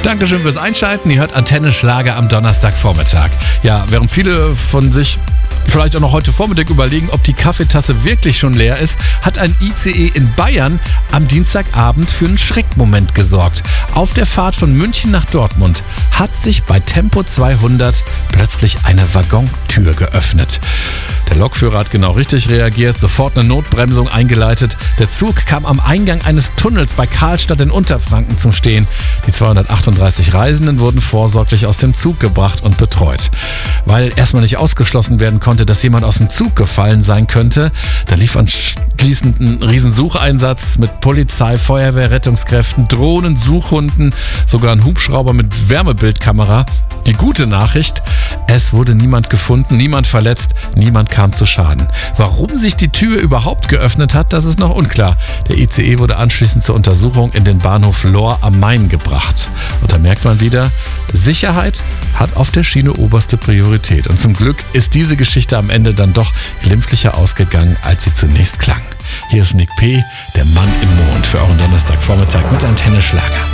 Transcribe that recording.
Dankeschön fürs Einschalten. Ihr hört Antenne Schlager am Donnerstagvormittag. Ja, während viele von sich vielleicht auch noch heute Vormittag überlegen, ob die Kaffeetasse wirklich schon leer ist, hat ein ICE in Bayern am Dienstagabend für einen Schreckmoment gesorgt. Auf der Fahrt von München nach Dortmund hat sich bei Tempo 200 plötzlich eine Waggontür geöffnet. Der Lokführer hat genau richtig reagiert, sofort eine Notbremsung eingeleitet. Der Zug kam am Eingang eines Tunnels bei Karlstadt in Unterfranken zum Stehen. Die 238 Reisenden wurden vorsorglich aus dem Zug gebracht und betreut. Weil erstmal nicht ausgeschlossen werden konnte, dass jemand aus dem Zug gefallen sein könnte, da lief anschließend ein Riesensucheinsatz mit Polizei, Feuerwehr, Rettungskräften, Drohnen, Suchhunden, sogar ein Hubschrauber mit Wärmebildkamera. Die gute Nachricht, es wurde niemand gefunden, niemand verletzt, niemand kam zu Schaden. Warum sich die Tür überhaupt geöffnet hat, das ist noch unklar. Der ICE wurde anschließend zur Untersuchung in den Bahnhof Lohr am Main gebracht. Und da merkt man wieder, Sicherheit hat auf der Schiene oberste Priorität. Und zum Glück ist diese Geschichte am Ende dann doch glimpflicher ausgegangen, als sie zunächst klang. Hier ist Nick P., der Mann im Mond, für euren Donnerstagvormittag mit Antenne Schlager.